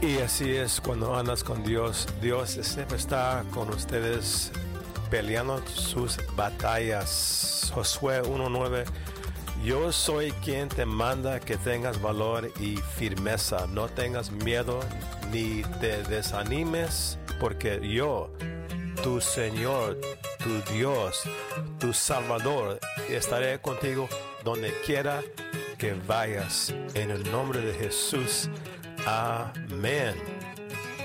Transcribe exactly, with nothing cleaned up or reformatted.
Y así es cuando andas con Dios. Dios siempre está con ustedes peleando sus batallas. Josué uno nueve. Yo soy quien te manda que tengas valor y firmeza. No tengas miedo ni te desanimes, porque yo, tu Señor, tu Dios, tu Salvador, estaré contigo donde quiera que vayas. En el nombre de Jesús. Amén.